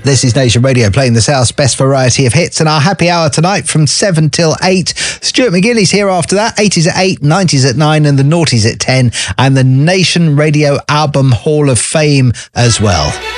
This is Nation Radio playing the South's best variety of hits, and our happy hour tonight from 7 till 8. Stuart McGinley's here after that. 80s at 8, 90s at 9 and the noughties at 10, and the Nation Radio Album Hall of Fame as well.